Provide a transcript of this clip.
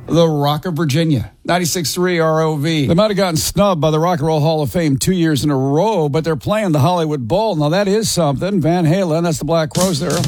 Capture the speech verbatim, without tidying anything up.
the Rock of Virginia. ninety-six point three R O V. They might have gotten snubbed by the Rock and Roll Hall of Fame two years in a row, but they're playing the Hollywood Bowl. Now, that is something. Van Halen, that's the Black Crowes there.